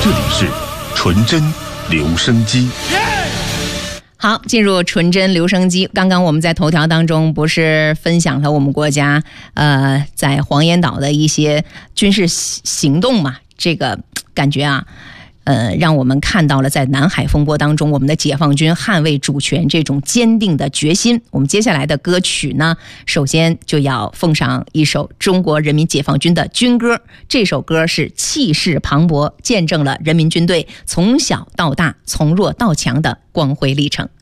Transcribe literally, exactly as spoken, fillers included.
这里是纯真留声机。 好，进入纯真留声机。刚刚我们在头条当中不是分享了我们国家呃在黄岩岛的一些军事行动嘛？这个感觉啊，呃，让我们看到了在南海风波当中，我们的解放军捍卫主权这种坚定的决心。我们接下来的歌曲呢，首先就要奉上一首中国人民解放军的军歌。这首歌是气势磅礴，见证了人民军队从小到大、从弱到强的光辉历程。